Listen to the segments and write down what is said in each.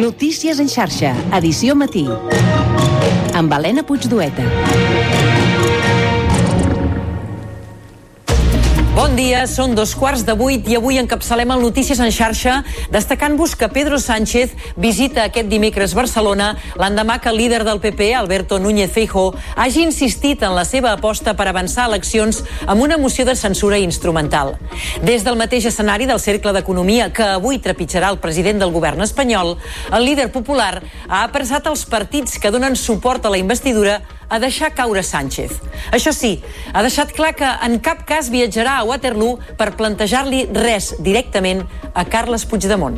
Notícies en xarxa, edició matí. Amb Helena Puigdueta. Bon dia, són 7:15 i avui encapçalem el Notícies en xarxa destacant-vos que Pedro Sánchez visita aquest dimecres Barcelona l'endemà que el líder del PP, Alberto Núñez Feijóo, hagi insistit en la seva aposta per avançar a eleccions amb una moció de censura instrumental. Des del mateix escenari del Cercle d'Economia que avui trepitjarà el president del govern espanyol, el líder popular ha apressat els partits que donen suport a la investidura a deixar caure Sánchez. Això sí, ha deixat clar que en cap cas viatjarà a Waterloo per plantejar-li res directament a Carles Puigdemont.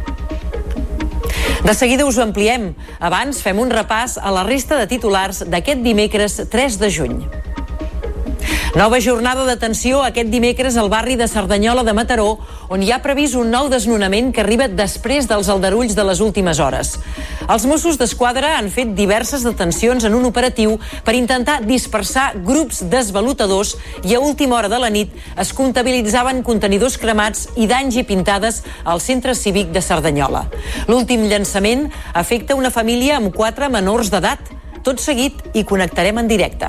De seguida us ho ampliem. Abans fem un repàs a la resta de titulars d'aquest dimecres 3 de juny. Nova jornada de tensió aquest dimecres al barri de Cerdanyola de Mataró, on hi ha previst un nou desnonament que arriba després dels aldarulls de les últimes hores. Els Mossos d'Esquadra han fet diverses detencions en un operatiu per intentar dispersar grups desvalutadors i a última hora de la nit es comptabilitzaven contenidors cremats i danys i pintades al centre cívic de Cerdanyola. L'últim llançament afecta una família amb 4 menors d'edat. Tot seguit hi connectarem en directe.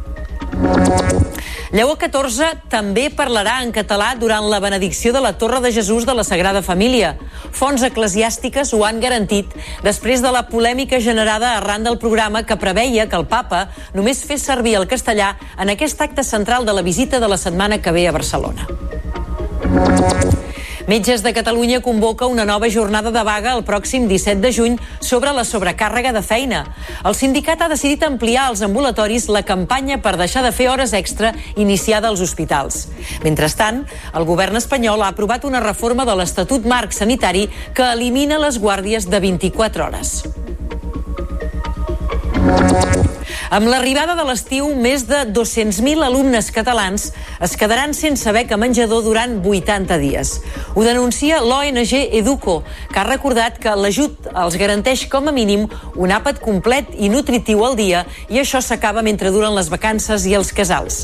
Lleó XIV també parlarà en català durant la benedicció de la Torre de Jesús de la Sagrada Família. Fonts eclesiàstiques ho han garantit després de la polèmica generada arran del programa que preveia que el papa només fes servir el castellà en aquest acte central de la visita de la setmana que ve a Barcelona. Metges de Catalunya convoca una nova jornada de vaga el pròxim 17 de juny sobre la sobrecàrrega de feina. El sindicat ha decidit ampliar als ambulatoris la campanya per deixar de fer hores extra iniciada als hospitals. Mentrestant, el govern espanyol ha aprovat una reforma de l'Estatut Marc Sanitari que elimina les guàrdies de 24 hores. Amb l'arribada de l'estiu, més de 200.000 alumnes catalans es quedaran sense beca menjador durant 80 dies. Ho denuncia l'ONG Educo, que ha recordat que l'ajut els garanteix com a mínim un àpat complet i nutritiu al dia i això s'acaba mentre duren les vacances i els casals.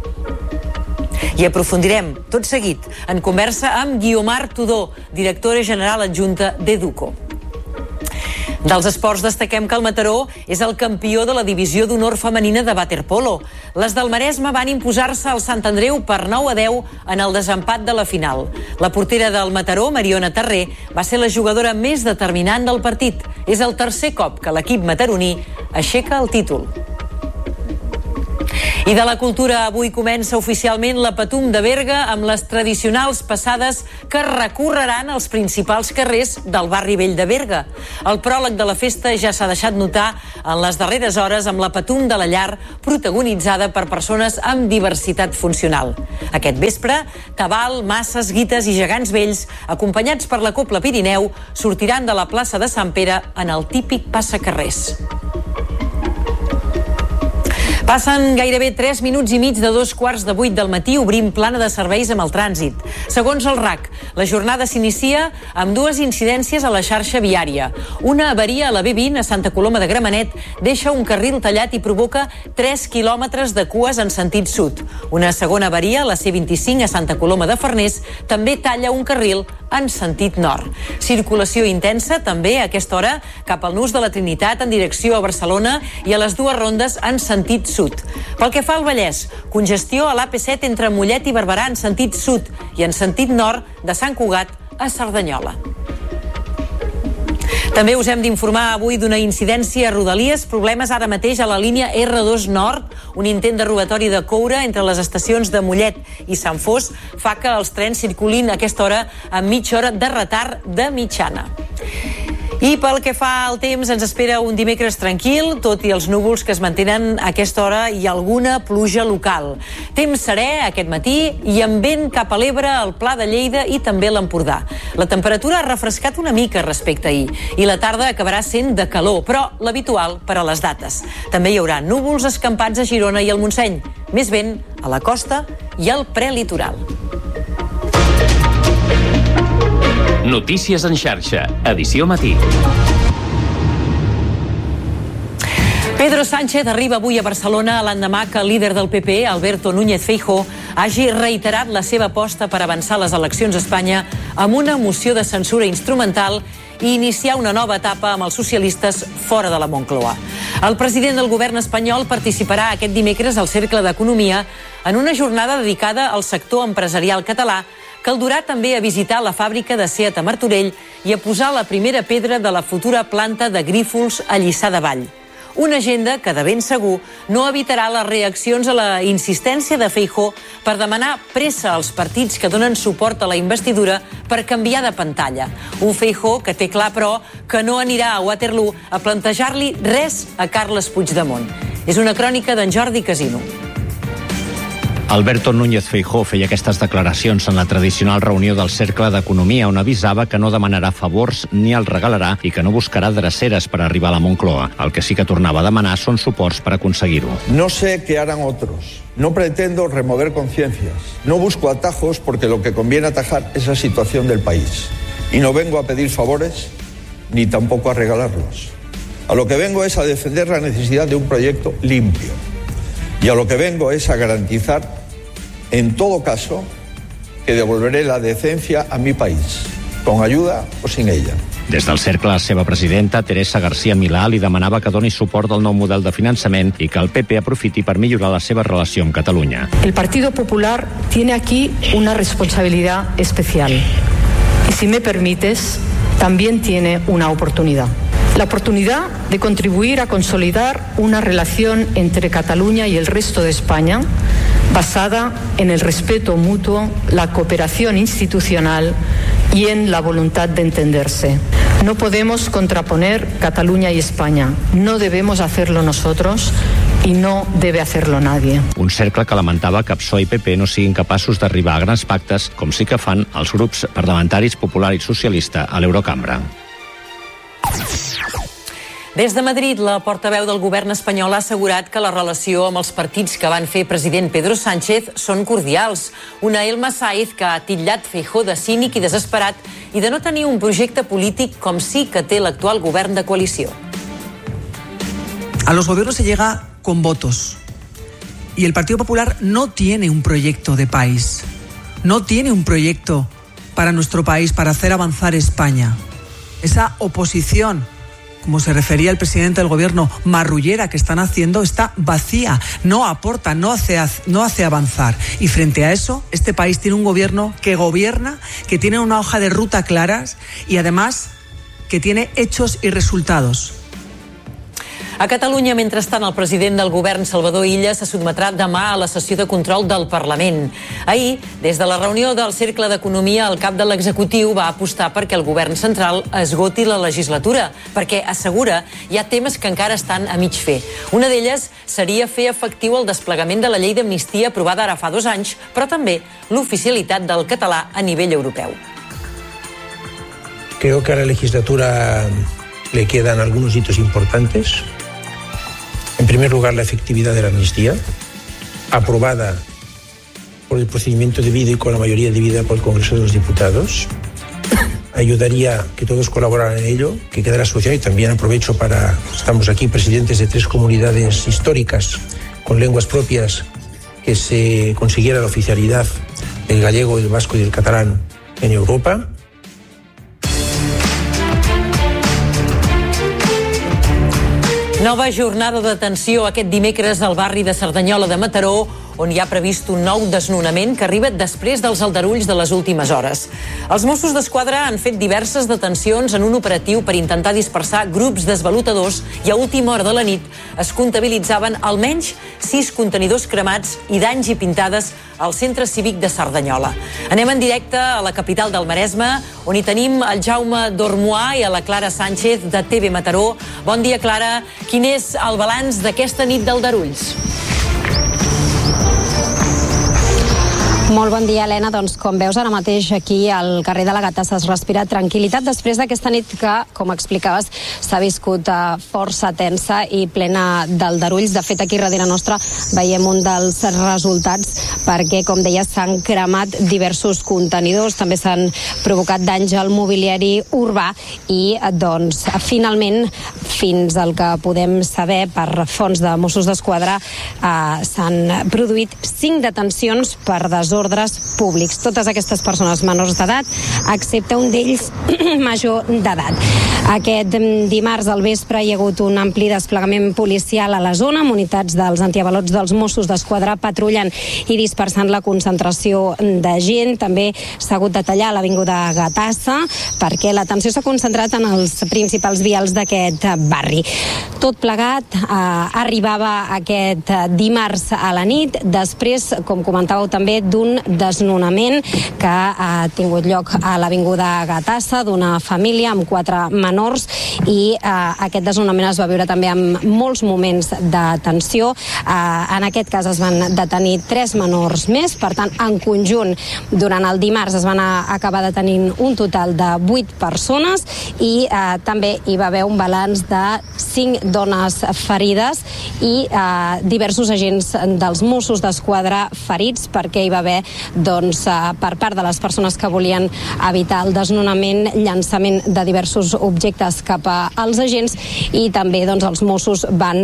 I aprofundirem, tot seguit, en conversa amb Guiomar Tudó, directora general adjunta d'Educo. Dels esports destaquem que el Mataró és el campió de la divisió d'honor femenina de waterpolo. Les del Maresme van imposar-se al Sant Andreu per 9-10 en el desempat de la final. La portera del Mataró, Mariona Terré, va ser la jugadora més determinant del partit. És el tercer cop que l'equip mataroní aixeca el títol. I de la cultura, avui comença oficialment la Patum de Berga amb les tradicionals passades que recorreran els principals carrers del barri vell de Berga. El pròleg de la festa ja s'ha deixat notar en les darreres hores amb la Patum de la Llar, protagonitzada per persones amb diversitat funcional. Aquest vespre, Tabal, Masses, Guites i Gegants Vells, acompanyats per la Cobla Pirineu, sortiran de la plaça de Sant Pere en el típic passacarrers. Passen gairebé 3 minuts i mig de 7:15 del matí, obrim plana de serveis amb el trànsit. Segons el RAC, la jornada s'inicia amb 2 incidències a la xarxa viària. Una avaria a la B20 a Santa Coloma de Gramenet deixa un carril tallat i provoca 3 quilòmetres de cues en sentit sud. Una segona avaria a la C25 a Santa Coloma de Farners també talla un carril en sentit nord. Circulació intensa també a aquesta hora cap al nus de la Trinitat en direcció a Barcelona i a les 2 rondes en sentit sud. Pel que fa al Vallès, congestió a l'AP7 entre Mollet i Barberà en sentit sud i en sentit nord de Sant Cugat a Cerdanyola. També us hem d'informar avui d'una incidència a Rodalies, problemes ara mateix a la línia R2 Nord, un intent de robatori de coure entre les estacions de Mollet i Sant Fos fa que els trens circulin a aquesta hora amb mitja hora de retard de mitjana. I pel que fa al temps, ens espera un dimecres tranquil, tot i els núvols que es mantenen a aquesta hora i alguna pluja local. Temps serè aquest matí i amb vent cap a l'Ebre, al Pla de Lleida i també l'Empordà. La temperatura ha refrescat una mica respecte a ahir i la tarda acabarà sent de calor, però l'habitual per a les dates. També hi haurà núvols escampats a Girona i al Montseny, més vent a la costa i al prelitoral. Notícies en xarxa, edició matí. Pedro Sánchez arriba avui a Barcelona l'endemà que el líder del PP, Alberto Núñez Feijóo, hagi reiterat la seva aposta per avançar les eleccions a Espanya amb una moció de censura instrumental i iniciar una nova etapa amb els socialistes fora de la Moncloa. El president del govern espanyol participarà aquest dimecres al Cercle d'Economia en una jornada dedicada al sector empresarial català que el durà també a visitar la fàbrica de Seat a Martorell i a posar la primera pedra de la futura planta de Grífols a Lliçà de Vall. Una agenda que, de ben segur, no evitarà les reaccions a la insistència de Feijóo per demanar pressa als partits que donen suport a la investidura per canviar de pantalla. Un Feijóo que té clar, però, que no anirà a Waterloo a plantejar-li res a Carles Puigdemont. És una crònica d'en Jordi Casino. Alberto Núñez Feijóo feia aquestes declaracions en la tradicional reunió del Cercle d'Economia, on avisava que no demanarà favors ni els regalarà i que no buscarà dreceres per arribar a la Moncloa. El que sí que tornava a demanar són suports per aconseguir-ho. No sé qué harán otros. No pretendo remover conciencias. No busco atajos porque lo que conviene atajar es la situación del país. Y no vengo a pedir favores ni tampoco a regalarlos. A lo que vengo es a defender la necesidad de un proyecto limpio. Y a lo que vengo es a garantizar, en todo caso, que devolveré la decencia a mi país, con ayuda o sin ella. Des del Cercle, la seva presidenta, Teresa García Milà, li demanava que doni suport al nou model de finançament i que el PP aprofiti per millorar la seva relació amb Catalunya. El Partido Popular tiene aquí una responsabilidad especial. Y si me permites, también tiene una oportunidad. La oportunidad de contribuir a consolidar una relación entre Cataluña y el resto de España basada en el respeto mutuo, la cooperación institucional y en la voluntad de entenderse. No podemos contraponer Cataluña y España. No debemos hacerlo nosotros i no debe hacerlo nadie. Un cercle que lamentava que PSOE i PP no siguin capaços d'arribar a grans pactes, com sí que fan els grups parlamentaris Popular i Socialista a l'Eurocambra. Des de Madrid, la portaveu del govern espanyol ha assegurat que la relació amb els partits que van fer president Pedro Sánchez són cordials. Una Elma Saiz que ha titllat Feijóo de cínic i desesperat i de no tenir un projecte polític com sí que té l'actual govern de coalició. A los gobiernos se llega con votos y el Partido Popular no tiene un proyecto de país, no tiene un proyecto para nuestro país, para hacer avanzar España. Esa oposición, como se refería el presidente del gobierno, marrullera que están haciendo, está vacía, no aporta, no hace avanzar. Y frente a eso, este país tiene un gobierno que gobierna, que tiene una hoja de ruta claras y además que tiene hechos y resultados. A Catalunya, mentrestant, el president del govern, Salvador Illa, se sotmetrà demà a la sessió de control del Parlament. Ahir, des de la reunió del Cercle d'Economia, el cap de l'executiu va apostar perquè el govern central esgoti la legislatura, perquè, assegura, hi ha temes que encara estan a mig fer. Una d'elles seria fer efectiu el desplegament de la llei d'amnistia aprovada ara fa 2 anys, però també l'oficialitat del català a nivell europeu. Creo que a la legislatura le quedan algunos hitos importantes. En primer lugar, la efectividad de la amnistía, aprobada por el procedimiento debido y con la mayoría debida por el Congreso de los Diputados. Ayudaría que todos colaboraran en ello, que quedara asociado, y también aprovecho para, estamos aquí presidentes de 3 comunidades históricas con lenguas propias, que se consiguiera la oficialidad del gallego, el vasco y el catalán en Europa. Nova jornada de tensió aquest dimecres al barri de Cerdanyola de Mataró, on hi ha previst un nou desnonament que arriba després dels aldarulls de les últimes hores. Els Mossos d'Esquadra han fet diverses detencions en un operatiu per intentar dispersar grups d'esvalotadors i a última hora de la nit es comptabilitzaven almenys 6 contenidors cremats i danys i pintades al centre cívic de Cerdanyola. Anem en directe a la capital del Maresme, on hi tenim el Jaume Dormoà i a la Clara Sánchez de TV Mataró. Bon dia, Clara. Quin és el balanç d'aquesta nit d'aldarulls? Molt bon dia, Helena. Doncs com veus ara mateix aquí al carrer de la Gata s'ha respirat tranquil·litat després d'aquesta nit que, com explicaves, s'ha viscut força tensa i plena d'aldarulls. De fet, aquí darrere nostra veiem un dels resultats perquè, com deies, s'han cremat diversos contenidors, també s'han provocat danys al mobiliari urbà i, doncs, finalment, fins al que podem saber per fonts de Mossos d'Esquadra, s'han produït 5 detencions per desordre ordres públics. Totes aquestes persones menors d'edat, excepte un d'ells major d'edat. Aquest dimarts al vespre hi ha hagut un ampli desplegament policial a la zona, amb unitats dels antiavalots dels Mossos d'Esquadra patrullant i dispersant la concentració de gent. També s'ha hagut de tallar l'avinguda Gatassa perquè l'atenció s'ha concentrat en els principals vials d'aquest barri. Tot plegat arribava aquest dimarts a la nit, després, com comentàveu també, d'un desnonament que ha tingut lloc a l'avinguda Gatassa d'una família amb 4 menors i aquest desnonament es va viure també amb molts moments de tensió. En aquest cas es van detenir 3 menors més, per tant, en conjunt, durant el dimarts es van acabar detenint un total de 8 persones i també hi va haver un balanç de 5 dones ferides i diversos agents dels Mossos d'Esquadra ferits perquè hi va haver, doncs, per part de les persones que volien evitar el desnonament, llançament de diversos objectes cap als agents i també, doncs, els Mossos van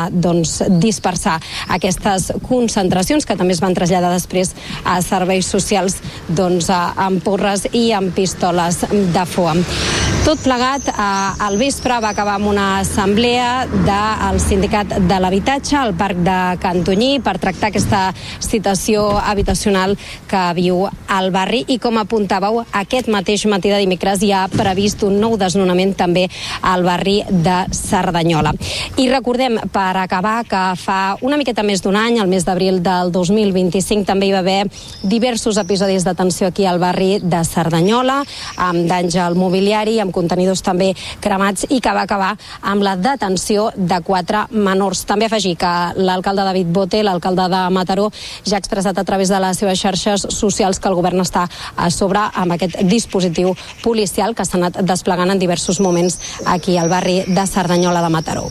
dispersar aquestes concentracions que també es van traslladar després a serveis socials, doncs, amb porres i amb pistoles de foam. Tot plegat, al vespre va acabar amb una assemblea del Sindicat de l'Habitatge al Parc de Cantonyí per tractar aquesta situació habitacional que viu al barri i, com apuntàveu, aquest mateix matí de dimecres hi ha previst un nou desnonament també al barri de Cerdanyola. I recordem, per acabar, que fa una miqueta més d'un any, el mes d'abril del 2025, també hi va haver diversos episodis de tensió aquí al barri de Cerdanyola, amb danys al mobiliari, amb contenidors també cremats i que va acabar amb la detenció de 4 menors. També afegir que l'alcalde David Bote, l'alcalde de Mataró, ja ha expressat a través de les seves xarxes socials que el govern està a sobre amb aquest dispositiu policial que s'ha anat desplegant en diversos moments aquí al barri de Cerdanyola de Mataró.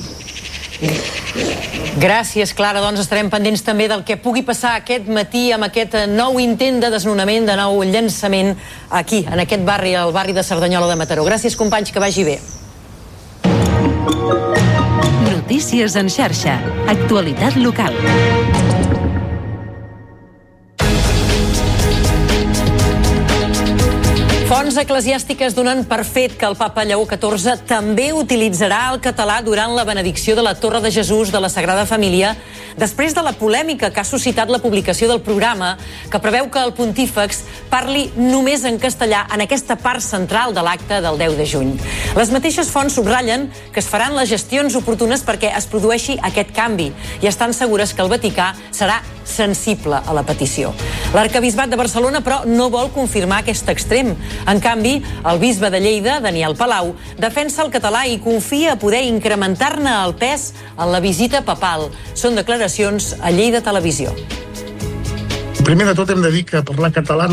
Gràcies, Clara. Doncs estarem pendents també del que pugui passar aquest matí amb aquest nou intent de desnonament, de nou llançament aquí, en aquest barri, el barri de Cerdanyola de Mataró. Gràcies, companys, que vagi bé. Notícies en xarxa. Actualitat local. Fonts eclesiàstiques donen per fet que el papa Lleó XIV també utilitzarà el català durant la benedicció de la Torre de Jesús de la Sagrada Família, després de la polèmica que ha suscitat la publicació del programa, que preveu que el pontífex parli només en castellà en aquesta part central de l'acte del 10 de juny. Les mateixes fonts subratllen que es faran les gestions oportunes perquè es produeixi aquest canvi i estan segures que el Vaticà serà sensible a la petició. L'Arquebisbat de Barcelona, però, no vol confirmar aquest extrem. En canvi, el bisbe de Lleida, Daniel Palau, defensa el català i confia a poder incrementar-ne el pes en la visita papal. Són declaracions a Lleida Televisió. Primer de tot hem de dir que parlar català